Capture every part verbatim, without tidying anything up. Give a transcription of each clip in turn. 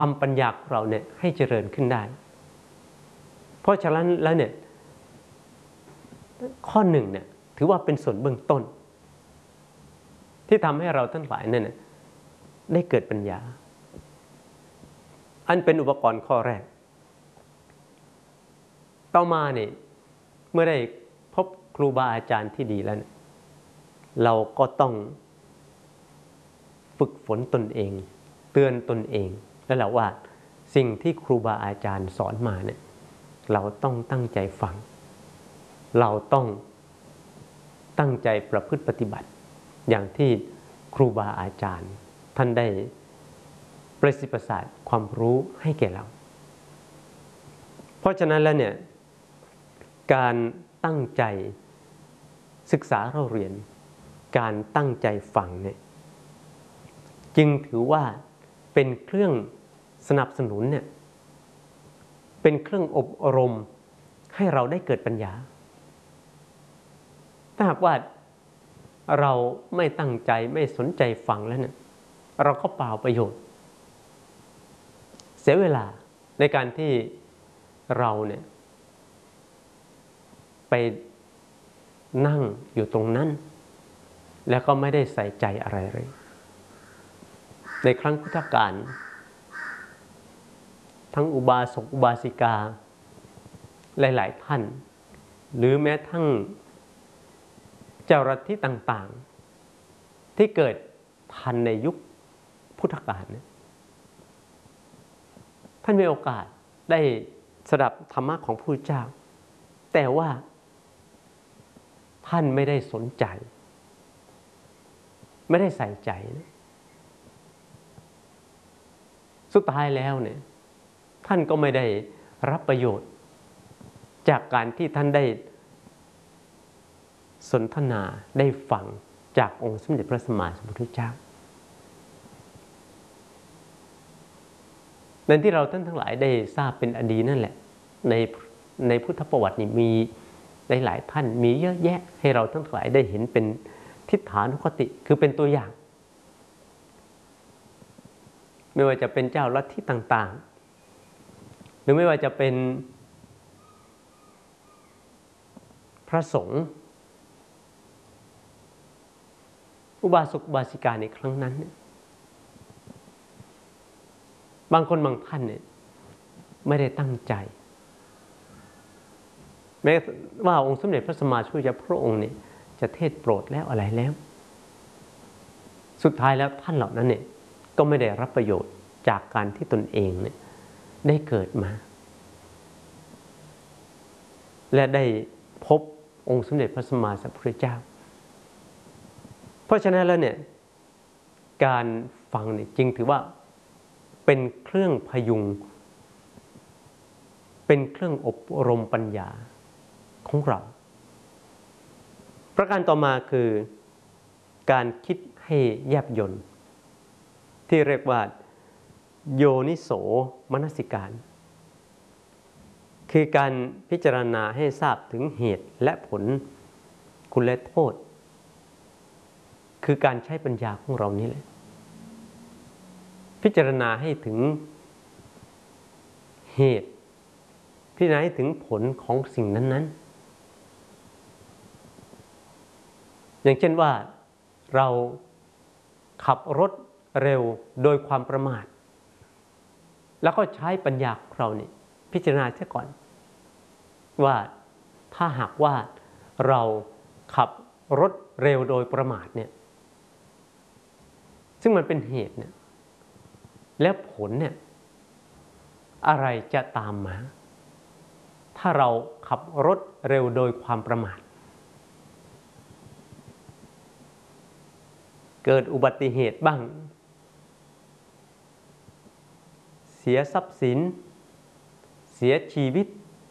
ทำปัญญาของเราเนี่ยให้เจริญขึ้นได้เพราะฉะนั้นแล้วเนี่ยข้อหนึ่งเนี่ยถือว่าเป็นส่วนเบื้องต้นที่ทำให้เราทั้งหลายเนี่ยได้เกิดปัญญาอันเป็นอุปกรณ์ข้อแรกต่อมาเนี่ยเมื่อได้พบครูบาอาจารย์ที่ดีแล้วเนี่ยเราก็ต้องฝึกฝนตนเองเตือนตนเองแล้วแหละว่าสิ่งที่ครูบาอาจารย์สอนมาเนี่ยเราต้องตั้งใจฟังเราต้องตั้งใจประพฤติปฏิบัติอย่างที่ครูบาอาจารย์ท่านได้ประสิทธิ์ประสาทความรู้ให้แก่เราเพราะฉะนั้นแล้วเนี่ยการตั้งใจศึกษาเราเรียนการตั้งใจฟังเนี่ยจึงถือว่าเป็นเครื่องสนับสนุนเนี่ยเป็นเครื่องอบรมให้เราได้เกิดปัญญาถ้าหากว่าเราไม่ตั้งใจไม่สนใจฟังแล้วเนี่ยเราก็เปล่าประโยชน์เสียเวลาในการที่เราเนี่ยไปนั่งอยู่ตรงนั้นแล้วก็ไม่ได้ใส่ใจอะไรเลยในครั้งพุทธกาลทั้งอุบาสกอุบาสิกาหลายๆท่านหรือแม้ทั้งเจ้าลัทธิต่างๆที่เกิดทันในยุคพุทธกาลเนี่ยท่านมีโอกาสได้สดับธรรมะของพระพุทธเจ้าแต่ว่าท่านไม่ได้สนใจไม่ได้ใส่ใจนะสุดท้ายแล้วเนี่ยท่านก็ไม่ได้รับประโยชน์จากการที่ท่านได้สนทนาได้ฟังจากองค์สมเด็จพระสัมมาสัมพุทธเจ้าในที่เราท่านทั้งหลายได้ทราบเป็นอดีตนั่นแหละในในพุทธประวัตินี่มีหลายๆท่านมีเยอะแยะให้เราทั้งหลายได้เห็นเป็นทิฏฐานุคติคือเป็นตัวอย่างไม่ว่าจะเป็นเจ้าลัทธิต่างๆหรือไม่ว่าจะเป็นพระสงฆ์อุบาสกอุบาสิกาในครั้งนั้นเนี่ยบางคนบางท่านเนี่ยไม่ได้ตั้งใจแม้ว่าองค์สมเด็จพระสัมมาสัมพุทธเจ้าพระองค์เนี่ยจะเทศโปรดแล้วอะไรแล้วสุดท้ายแล้วท่านเหล่านั้นเนี่ยก็ไม่ได้รับประโยชน์จากการที่ตนเองเนี่ยได้เกิดมาและได้พบองค์สมเด็จพระสัมมาสัมพุทธเจ้าเพราะฉะนั้นแล้วเนี่ยการฟังเนี่ยจริงถือว่าเป็นเครื่องพยุงเป็นเครื่องอบรมปัญญาของเราประการต่อมาคือการคิดให้แยบยลที่เรียกว่าโยนิโสมนสิการคือการพิจารณาให้ทราบถึงเหตุและผลคุณและโทษคือการใช้ปัญญาของเรานี่แหละพิจารณาให้ถึงเหตุพิจารณาให้ถึงผลของสิ่งนั้นๆอย่างเช่นว่าเราขับรถเร็วโดยความประมาทแล้วก็ใช้ปัญญาของเราเนี่ยพิจารณาเสียก่อนว่าถ้าหากว่าเราขับรถเร็วโดยประมาทเนี่ยซึ่งมันเป็นเหตุเนี่ยและผลเนี่ยอะไรจะตามมาถ้าเราขับรถเร็วโดยความประมาทเกิดอุบัติเหตุบ้างเสียทรัพย์สินเสียชีวิต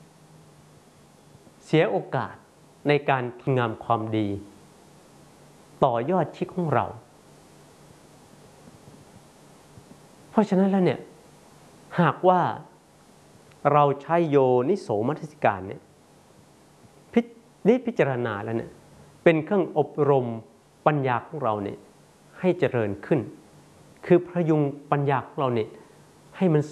เสียโอกาสในการทำงานความดีต่อยอดชีวิตของเราเพราะฉะนั้นแล้วเนี่ยหากว่าเราใช้โยนิโสมนสิการเนี่ยพิพิจารณาแล้วเนี่ยเป็นเครื่องอบรมปัญญาของเราเนี่ยให้เจริญขึ้นคือพยุงปัญญาของเราเนี่ยใให้มัน